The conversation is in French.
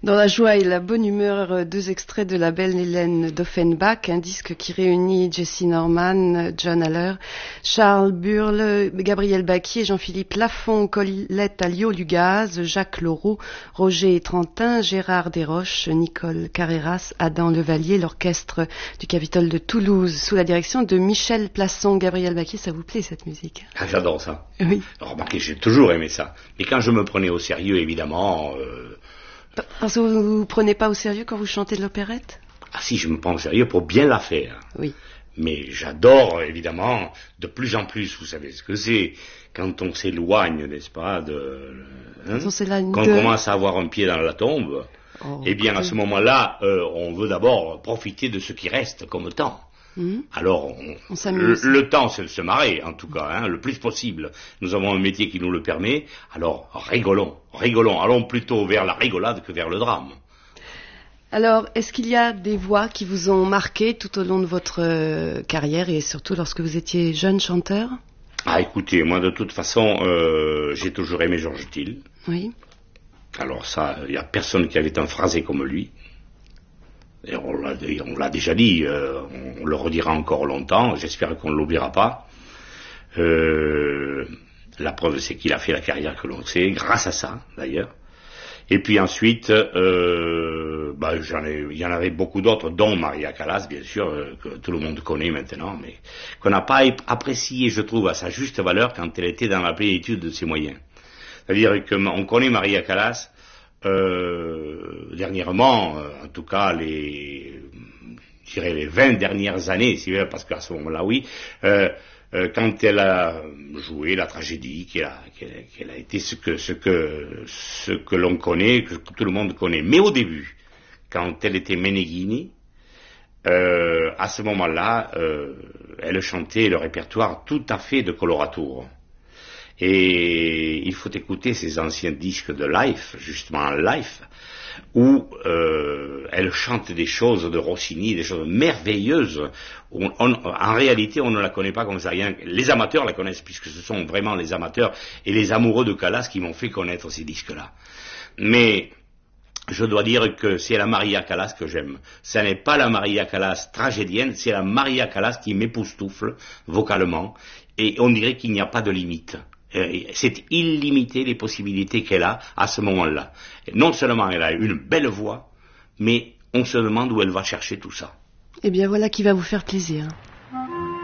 Dans la joie et la bonne humeur, deux extraits de La Belle Hélène d'Offenbach, un disque qui réunit Jessye Norman, John Haller, Charles Burle, Gabriel Bacchi et Jean-Philippe Lafont, Colette Alliot-Lugaz, Jacques Laureau, Roger Trentin, Gérard Desroches, Nicole Carreras, Adam Levalier, l'orchestre du Capitole de Toulouse, sous la direction de Michel Plasson. Gabriel Bacchi, ça vous plaît cette musique? Ah, j'adore ça. Oui. Alors, remarquez, j'ai toujours aimé ça. Mais quand je me prenais au sérieux, évidemment... Parce que vous ne prenez pas au sérieux quand vous chantez de l'opérette? Ah si, je me prends au sérieux pour bien la faire. Oui. Mais j'adore, évidemment, de plus en plus, vous savez ce que c'est, quand on s'éloigne, n'est-ce pas, qu'on commence à avoir un pied dans la tombe, eh bien, à ce moment-là, on veut d'abord profiter de ce qui reste comme temps. Alors, le temps, c'est de se marrer, en tout cas, le plus possible. Nous avons un métier qui nous le permet, alors rigolons. Allons plutôt vers la rigolade que vers le drame. Alors, est-ce qu'il y a des voix qui vous ont marqué tout au long de votre carrière et surtout lorsque vous étiez jeune chanteur? Ah, écoutez, moi, de toute façon, j'ai toujours aimé Georges Thill. Oui. Alors ça, il n'y a personne qui avait un phrasé comme lui. Et on l'a déjà dit, on le redira encore longtemps, j'espère qu'on ne l'oubliera pas. La preuve, c'est qu'il a fait la carrière que l'on sait, grâce à ça, d'ailleurs. Et puis ensuite, il y en avait beaucoup d'autres, dont Maria Callas, bien sûr, que tout le monde connaît maintenant, mais qu'on n'a pas apprécié, je trouve, à sa juste valeur quand elle était dans la plénitude de ses moyens. C'est-à-dire qu'on connaît Maria Callas, dernièrement, en tout cas les 20 dernières années, si vous voulez, parce qu'à ce moment-là, oui, quand elle a joué la tragédie, qu'elle a été ce que l'on connaît, que tout le monde connaît. Mais au début, quand elle était Meneghini, à ce moment-là, elle chantait le répertoire tout à fait de coloratour. Et il faut écouter ces anciens disques de Life, justement Life, où elle chante des choses de Rossini, des choses merveilleuses. En réalité, on ne la connaît pas comme ça. Les amateurs la connaissent, puisque ce sont vraiment les amateurs et les amoureux de Callas qui m'ont fait connaître ces disques-là. Mais je dois dire que c'est la Maria Callas que j'aime. Ce n'est pas la Maria Callas tragédienne, c'est la Maria Callas qui m'époustoufle vocalement, et on dirait qu'il n'y a pas de limite. C'est illimité les possibilités qu'elle a à ce moment-là. Et non seulement elle a une belle voix, mais on se demande où elle va chercher tout ça. Eh bien voilà qui va vous faire plaisir.